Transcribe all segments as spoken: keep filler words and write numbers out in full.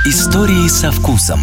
Истории со вкусом.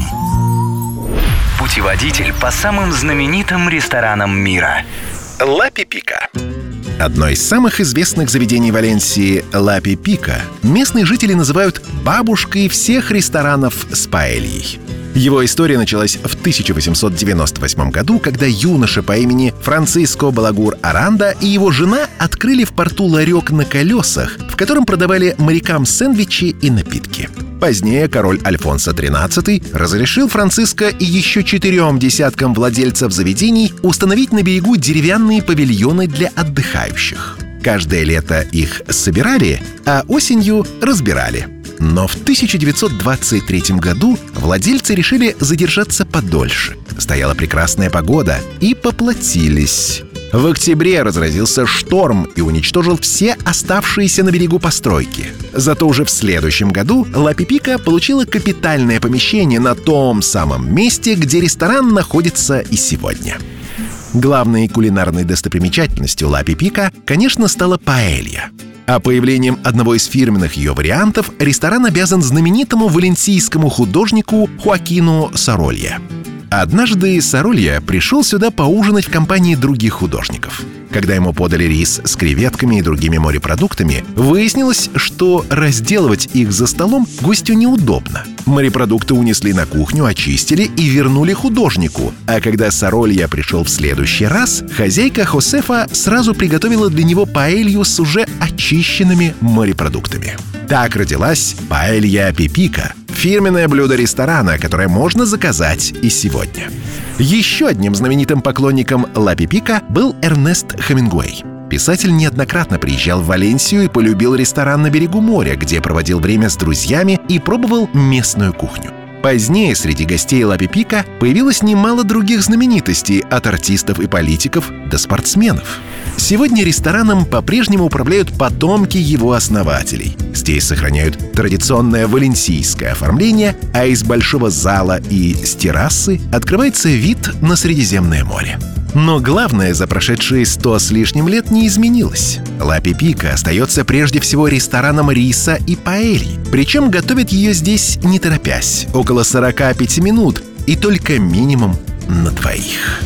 Путеводитель по самым знаменитым ресторанам мира. Ла Пипика. Одно из самых известных заведений Валенсии, Ла Пипика, местные жители называют бабушкой всех ресторанов с паэльей. Его история началась в тысяча восемьсот девяносто восьмом году, когда юноша по имени Франциско Балагур Аранда и его жена открыли в порту ларек на колесах, в котором продавали морякам сэндвичи и напитки. Позднее король Альфонсо тринадцатый разрешил Франциско и еще четырем десяткам владельцев заведений установить на берегу деревянные павильоны для отдыхающих. Каждое лето их собирали, а осенью разбирали. Но в тысяча девятьсот двадцать третьем году владельцы решили задержаться подольше. Стояла прекрасная погода, и поплатились. В октябре разразился шторм и уничтожил все оставшиеся на берегу постройки. Зато уже в следующем году Ла Пипика получила капитальное помещение на том самом месте, где ресторан находится и сегодня. Главной кулинарной достопримечательностью Ла Пипика, конечно, стала паэлья. А появлением одного из фирменных ее вариантов ресторан обязан знаменитому валенсийскому художнику Хоакину Соролья. Однажды Соролья пришел сюда поужинать в компании других художников. Когда ему подали рис с креветками и другими морепродуктами, выяснилось, что разделывать их за столом гостю неудобно. Морепродукты унесли на кухню, очистили и вернули художнику. А когда Соролья пришел в следующий раз, хозяйка Хосефа сразу приготовила для него паэлью с уже очищенными морепродуктами. Так родилась паэлья Пипика, фирменное блюдо ресторана, которое можно заказать и сегодня. Еще одним знаменитым поклонником Ла Пипика был Эрнест Хемингуэй. Писатель неоднократно приезжал в Валенсию и полюбил ресторан на берегу моря, где проводил время с друзьями и пробовал местную кухню. Позднее среди гостей Ла Пипика появилось немало других знаменитостей, от артистов и политиков до спортсменов. Сегодня рестораном по-прежнему управляют потомки его основателей. Здесь сохраняют традиционное валенсийское оформление, а из большого зала и с террасы открывается вид на Средиземное море. Но главное за прошедшие сто с лишним лет не изменилось. Ла Пипика остается прежде всего рестораном риса и паэльи. Причем готовят ее здесь не торопясь, около сорока пяти минут, и только минимум на двоих.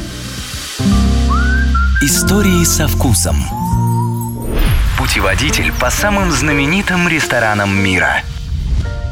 Истории со вкусом. Путеводитель по самым знаменитым ресторанам мира.